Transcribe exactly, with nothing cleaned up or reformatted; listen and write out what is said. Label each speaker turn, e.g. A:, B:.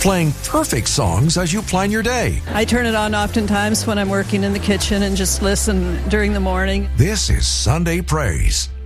A: playing perfect songs as you plan your day.
B: I turn it on oftentimes when I'm working in the kitchen and just listen during the morning.
A: This is Sunday Praise.